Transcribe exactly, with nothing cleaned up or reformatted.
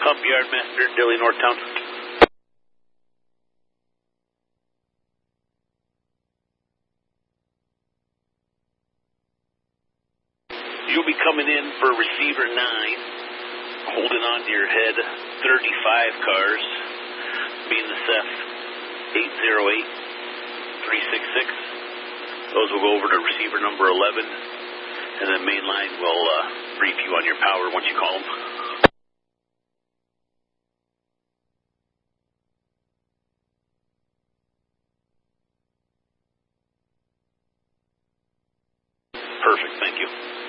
Hump Yard Master, Dilly, Northtown. You'll be coming in for receiver nine, holding on to your head, thirty-five cars, being the C E F eight zero eight three six six. Those will go over to receiver number eleven, and then main line will uh, brief you on your power once you call them. Perfect, thank you.